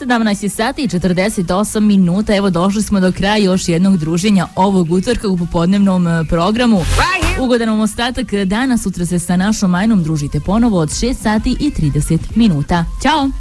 17 sati i 48 minuta. Evo došli smo do kraja još jednog druženja ovog utorka u popodnevnom programu. Ugodan vam ostatak dana, sutra se sa našom Majnom družite ponovo od 6 sati i 30 minuta. Ćao!